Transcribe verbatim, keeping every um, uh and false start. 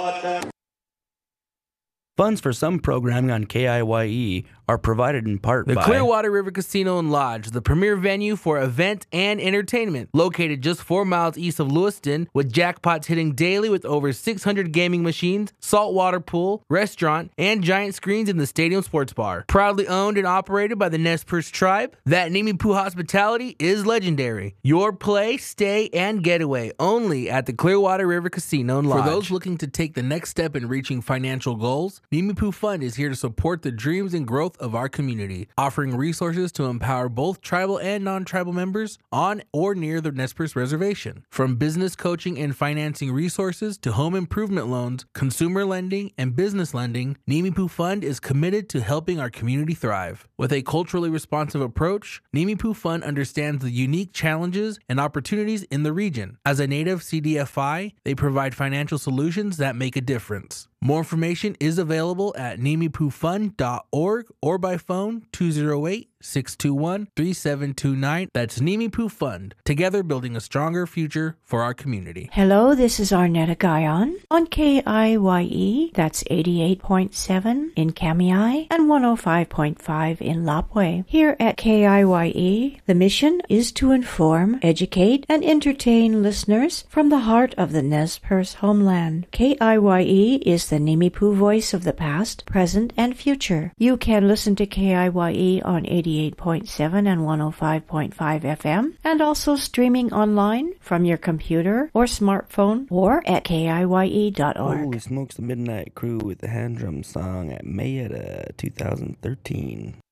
Funds for some programming on K I Y E are provided in part The by Clearwater River Casino and Lodge, the premier venue for event and entertainment. Located just four miles east of Lewiston, with jackpots hitting daily with over six hundred gaming machines, saltwater pool, restaurant, and giant screens in the stadium sports bar. Proudly owned and operated by the Nez Perce tribe, that Nimi Poo hospitality is legendary. Your play, stay, and getaway only at the Clearwater River Casino and Lodge. For those looking to take the next step in reaching financial goals, Nimi Poo Fund is here to support the dreams and growth of our community, offering resources to empower both tribal and non-tribal members on or near the Nez Perce Reservation. From business coaching and financing resources to home improvement loans, consumer lending, and business lending, Nimi Poo Fund is committed to helping our community thrive. With a culturally responsive approach, Nimi Poo Fund understands the unique challenges and opportunities in the region. As a native C D F I, they provide financial solutions that make a difference. More information is available at nimi poo fund dot org or by phone two oh eight, six two one, three seven two nine. That's Nimi Poo Fund, together building a stronger future for our community. Hello, this is Arnetta Guyon on K I Y E, that's eighty-eight point seven in Kamiai and one oh five point five in Lapwai. Here at K I Y E, the mission is to inform, educate, and entertain listeners from the heart of the Nez Perce homeland. K I Y E is the Nimi Poo voice of the past, present, and future. You can listen to K I Y E on eighty-eight point seven and one oh five point five F M, and also streaming online from your computer or smartphone or at K I Y E dot org. Holy Smokes, the Midnight Crew with the hand drum song at Mayetta two thousand thirteen.